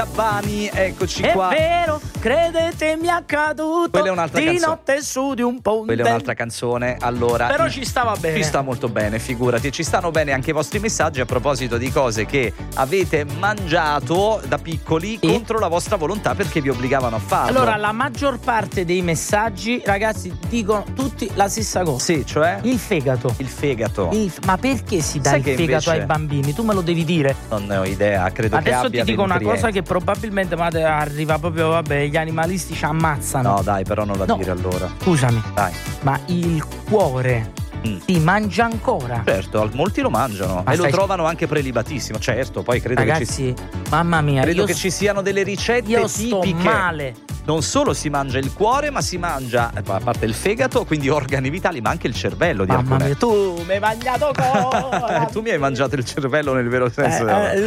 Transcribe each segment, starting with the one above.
Bani, eccoci È qua. vero, credete mi è accaduto. Quella è un'altra di canzone. notte su di un ponte. Quella è un'altra canzone. Allora, Però ci stava bene. Ci sta molto bene, figurati. Ci stanno bene anche i vostri messaggi a proposito di cose che avete mangiato da piccoli contro la vostra volontà perché vi obbligavano a farlo. Allora, la maggior parte dei messaggi, ragazzi, dicono tutti la stessa cosa. Sì, cioè? Il fegato. Il fegato. Ma perché si dà Sai il che fegato invece ai bambini? Tu me lo devi dire. Non ne ho idea, credo che Adesso abbia ti dico dei una cosa nutrienti. che probabilmente arriva proprio, vabbè, gli animalisti ci ammazzano. No, dai, però non la dire allora. Scusami. Dai. Ma il cuore si mangia ancora? Certo, molti lo mangiano Ma e lo stai- trovano anche prelibatissimo, certo, poi credo Ragazzi, che mamma mia, credo io che ci siano delle ricette io sto tipiche. male. Non solo si mangia il cuore, ma si mangia, a parte il fegato, quindi organi vitali, ma anche il cervello di Mamma alcune. mia, tu mi hai mangiato cosa? Tu mi hai mangiato il cervello nel vero senso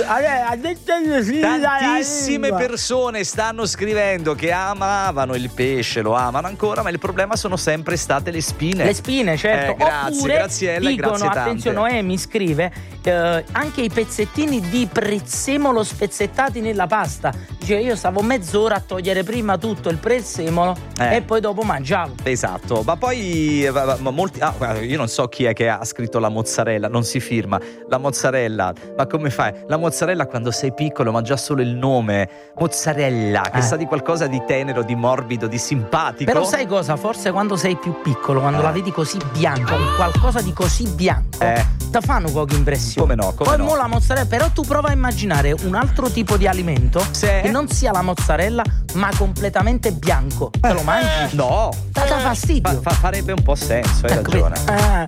Tantissime persone stanno scrivendo che amavano il pesce, lo amano ancora, ma il problema sono sempre state le spine. Le spine, certo. Grazie, Oppure Graziella, dicono, grazie tante. attenzione, Noemi scrive anche i pezzettini di prezzemolo spezzettati nella pasta. Dice, io stavo mezz'ora a togliere prima tutto il prezzemolo e poi dopo mangiavo. Esatto, ma poi molti io non so chi è che ha scritto la mozzarella, non si firma la mozzarella, ma come fai? La mozzarella quando sei piccolo, ma già solo il nome mozzarella, che sa di qualcosa di tenero, di morbido, di simpatico. Però sai cosa? Forse quando sei più piccolo, quando la vedi così bianca, qualcosa di così bianco, ti fanno poche impressioni. Come no, come poi no. mo la mozzarella, però tu prova a immaginare un altro tipo di alimento che non sia la mozzarella, ma completamente bianco. Te lo mangi? No. Dà fastidio. Farebbe un po' senso, hai ragione.